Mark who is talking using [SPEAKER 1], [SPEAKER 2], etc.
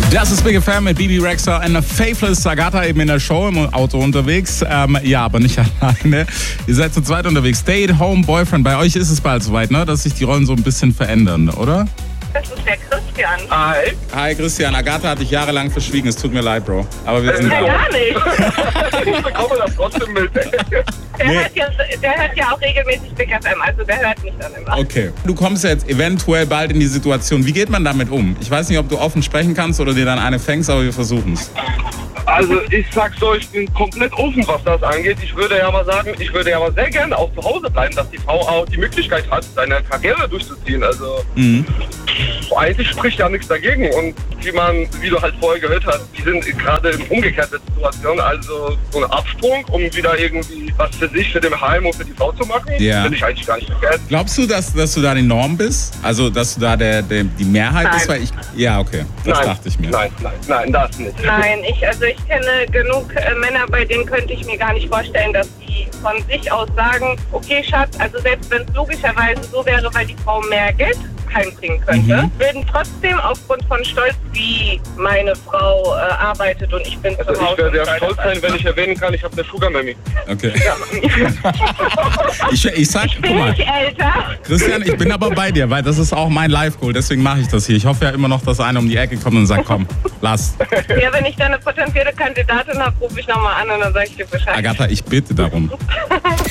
[SPEAKER 1] Das ist Big FM mit Bibi Rexha und Faithless. Agatha eben in der Show im Auto unterwegs. Ja, aber nicht alleine. Ihr seid zu zweit unterwegs. Stay-at-home-Boyfriend. Bei euch ist es bald soweit, ne? Dass sich die Rollen so ein bisschen verändern, oder?
[SPEAKER 2] Das ist der Christian.
[SPEAKER 3] Hi.
[SPEAKER 1] Hi Christian, Agatha hat dich jahrelang verschwiegen. Es tut mir leid, Bro. Aber wir sind...
[SPEAKER 2] Ja, gar nicht.
[SPEAKER 3] Ich bekomme das trotzdem mit.
[SPEAKER 2] Der hört ja auch regelmäßig Big FM, also der hört mich dann immer.
[SPEAKER 1] Okay. Du kommst jetzt eventuell bald in die Situation. Wie geht man damit um? Ich weiß nicht, ob du offen sprechen kannst oder dir dann eine fängst, aber wir versuchen es.
[SPEAKER 3] Also ich sag so, ich bin komplett offen, was das angeht. Ich würde ja mal sagen, ich würde ja mal sehr gerne auch zu Hause bleiben, dass die Frau auch die Möglichkeit hat, seine Karriere durchzuziehen. Also eigentlich spricht ja nichts dagegen. Und wie du halt vorher gehört hast, die sind gerade in umgekehrter Situation. Also so ein Absprung, um wieder irgendwie was für sich, für den Heim und für die Frau zu machen, finde ich eigentlich gar nicht verkehrt.
[SPEAKER 1] Glaubst du, dass du da die Norm bist? Also, dass du da die Mehrheit bist? Weil ja, okay. Das dachte ich mir.
[SPEAKER 3] Nein, das nicht.
[SPEAKER 2] Nein, ich kenne genug Männer, bei denen könnte ich mir gar nicht vorstellen, dass die von sich aus sagen, okay Schatz, also selbst wenn es logischerweise so wäre, weil die Frau mehr Geld heimbringen könnte, würden trotzdem aufgrund von Stolz, wie meine Frau arbeitet und ich bin zu Hause.
[SPEAKER 3] Ich werde sehr stolz sein, wenn ich erwähnen kann, ich habe eine Sugar Mami.
[SPEAKER 1] Okay. Ich sag,
[SPEAKER 2] Ich bin
[SPEAKER 1] guck mal,
[SPEAKER 2] nicht älter.
[SPEAKER 1] Christian, ich bin aber bei dir, weil das ist auch mein Live-Goal, deswegen mache ich das hier. Ich hoffe ja immer noch, dass einer um die Ecke kommt und sagt, komm, lass.
[SPEAKER 2] Ja, wenn ich da eine potenzielle Kandidatin habe, rufe ich nochmal an und dann sage ich dir Bescheid.
[SPEAKER 1] Agatha, ich bitte darum.